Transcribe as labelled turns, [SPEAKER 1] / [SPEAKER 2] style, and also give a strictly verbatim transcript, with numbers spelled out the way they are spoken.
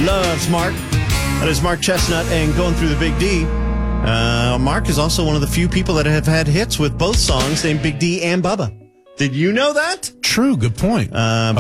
[SPEAKER 1] loves Mark. That is Mark Chestnut and Going Through the Big D. Uh, Mark is also one of the few people that have had hits with both songs named Big D and Bubba. Did you know that?
[SPEAKER 2] True. Good point.
[SPEAKER 1] Uh,